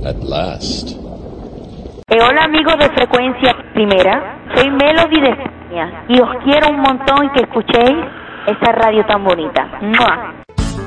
At last. Hola amigos de Frecuencia Primera, soy Melody de España y os quiero un montón que escuchéis esa radio tan bonita. ¡Mua!